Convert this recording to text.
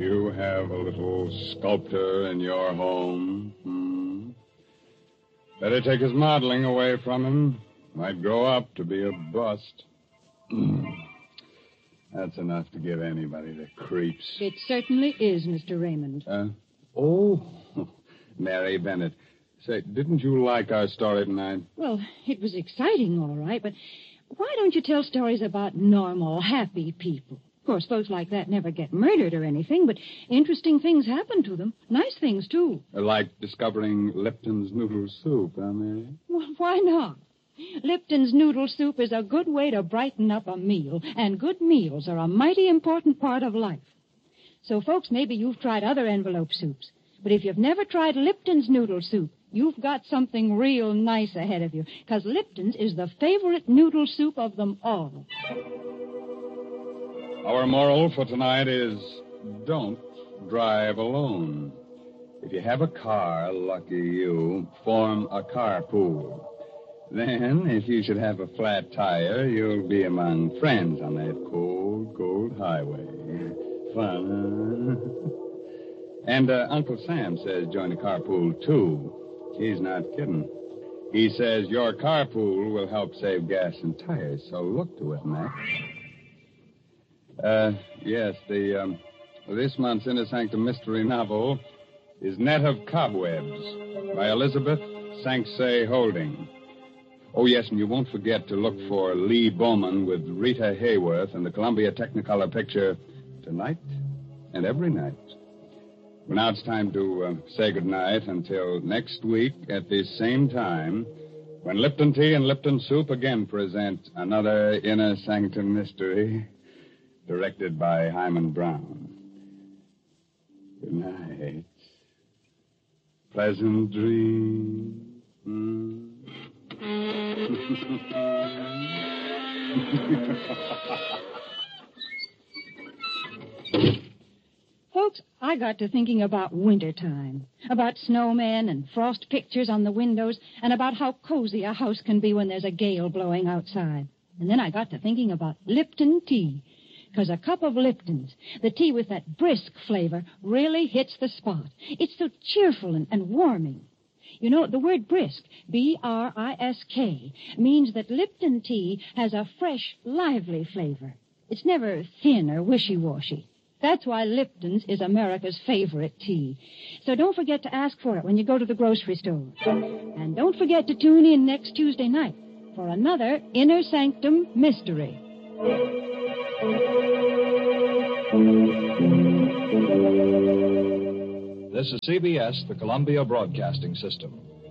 You have a little sculptor in your home. Better take his modeling away from him. Might grow up to be a bust. That's enough to give anybody the creeps. It certainly is, Mr. Raymond. Mary Bennett. Say, didn't you like our story tonight? Well, it was exciting, all right, but why don't you tell stories about normal, happy people? Of course, folks like that never get murdered or anything, but interesting things happen to them. Nice things, too. Like discovering Lipton's noodle soup, huh, Mary? Well, why not? Lipton's noodle soup is a good way to brighten up a meal, and good meals are a mighty important part of life. So, folks, maybe you've tried other envelope soups, but if you've never tried Lipton's noodle soup, you've got something real nice ahead of you, because Lipton's is the favorite noodle soup of them all. Our moral for tonight is don't drive alone. If you have a car, lucky you, form a carpool. Then, if you should have a flat tire, you'll be among friends on that cold, cold highway. Fun, huh? And Uncle Sam says join the carpool, too. He's not kidding. He says your carpool will help save gas and tires, so look to it, Mac. Yes, this month's Inner Sanctum mystery novel is Net of Cobwebs by Elizabeth Sanksay Holding. Oh, yes, and you won't forget to look for Lee Bowman with Rita Hayworth in the Columbia Technicolor picture Tonight and Every Night. Well, now it's time to say goodnight until next week at the same time when Lipton Tea and Lipton Soup again present another Inner Sanctum mystery directed by Hyman Brown. Good night. Pleasant dreams. Folks, I got to thinking about wintertime, about snowmen and frost pictures on the windows, and about how cozy a house can be when there's a gale blowing outside. And then I got to thinking about Lipton tea, because a cup of Lipton's, the tea with that brisk flavor, really hits the spot. It's so cheerful and warming. You know, the word brisk, B-R-I-S-K, means that Lipton tea has a fresh, lively flavor. It's never thin or wishy-washy. That's why Lipton's is America's favorite tea. So don't forget to ask for it when you go to the grocery store. And don't forget to tune in next Tuesday night for another Inner Sanctum mystery. This is CBS, the Columbia Broadcasting System.